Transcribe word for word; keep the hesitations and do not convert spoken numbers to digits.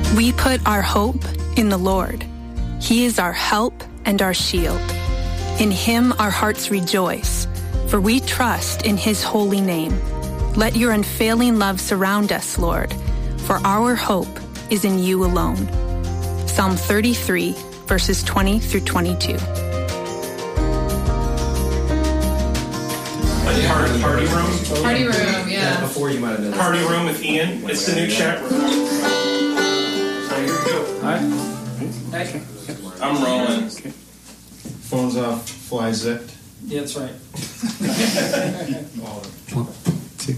We put our hope in the Lord. He is our help and our shield. In him our hearts rejoice, for we trust in his holy name. Let your unfailing love surround us, Lord, for our hope is in you alone. Psalm thirty-three, verses twenty through twenty-two. Party, party room. Party room, yeah. Before you might have done that. Party room with Ian. It's the new chat room. So here we go. Hi. I'm rolling. Phones off, fly zipped. Yeah, that's right.